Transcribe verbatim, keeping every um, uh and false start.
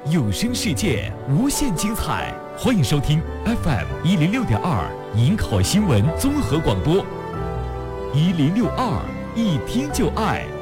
有声世界无限精彩，欢迎收听 F M 一零六点二迎考新闻综合广播，一零六二一听就爱。